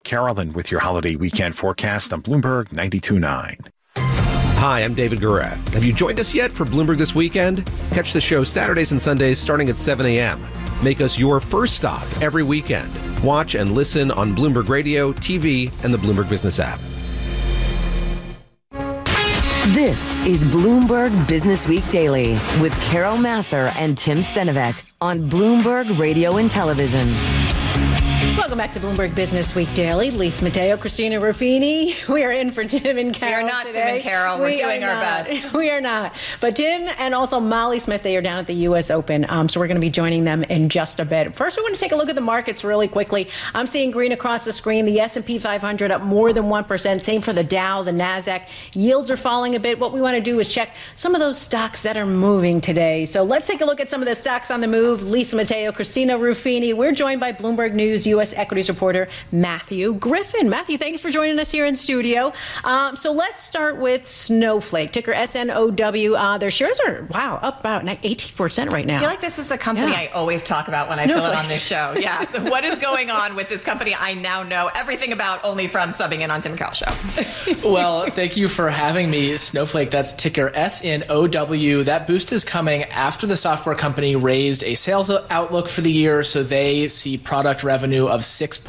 Carolyn with your holiday weekend forecast on Bloomberg 92.9. Hi, I'm David Guerra. Have you joined us yet for Bloomberg This Weekend? Catch the show Saturdays and Sundays starting at 7 a.m. Make us your first stop every weekend. Watch and listen on Bloomberg Radio, TV, and the Bloomberg Business app. This is Bloomberg Business Week Daily with Carol Massar and Tim Stenovec on Bloomberg Radio and Television. Welcome back to Bloomberg Business Week Daily. Lisa Mateo, Christina Ruffini. We are in for Tim and Carol. We are not today. Tim and Carol. We're doing our best. We are not. But Tim and also Molly Smith, they are down at the U.S. Open. So we're going to be joining them in just a bit. First, we want to take a look at the markets really quickly. I'm seeing green across the screen. The S&P 500 up more than 1%. Same for the Dow, the NASDAQ. Yields are falling a bit. What we want to do is check some of those stocks that are moving today. So let's take a look at some of the stocks on the move. Lisa Mateo, Christina Ruffini. We're joined by Bloomberg News U.S. equities reporter Matthew Griffin. Matthew, thanks for joining us here in studio. So let's start with Snowflake, ticker SNOW. Their shares are, up about 18% right now. I feel like this is a company I always talk about when Snowflake. I fill it on this show. Yeah. So what is going on with this company I now know everything about only from subbing in on Tim and Carol Show? Well, thank you for having me. Snowflake, that's ticker SNOW. That boost is coming after the software company raised a sales outlook for the year. So they see product revenue of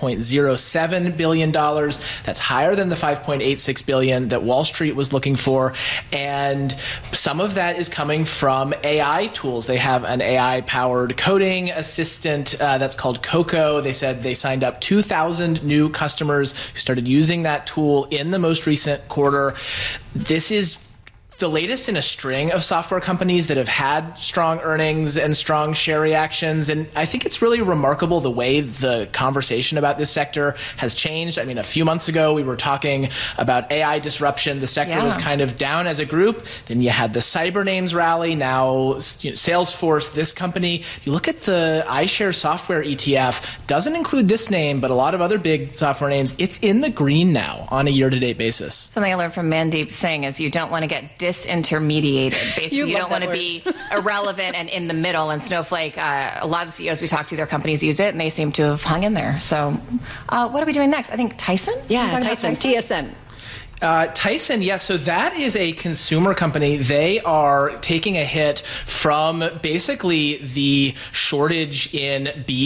$6.07 billion. That's higher than the $5.86 billion that Wall Street was looking for. And some of that is coming from AI tools. They have an AI-powered coding assistant that's called Coco. They said they signed up 2,000 new customers who started using that tool in the most recent quarter. This is the latest in a string of software companies that have had strong earnings and strong share reactions. And I think it's really remarkable the way the conversation about this sector has changed. I mean, a few months ago, we were talking about AI disruption. The sector was kind of down as a group. Then you had the cyber names rally. Now, Salesforce, this company. You look at the iShares software ETF, doesn't include this name, but a lot of other big software names. It's in the green now on a year-to-date basis. Something I learned from Mandeep Singh is you don't want to get disintermediated. Basically, you don't want to be irrelevant and in the middle. And Snowflake, a lot of the CEOs we talk to, their companies use it, and they seem to have hung in there. So what are we doing next? I think Tyson? Yeah, Tyson, TSM. Tyson, so that is a consumer company. They are taking a hit from basically the shortage in beef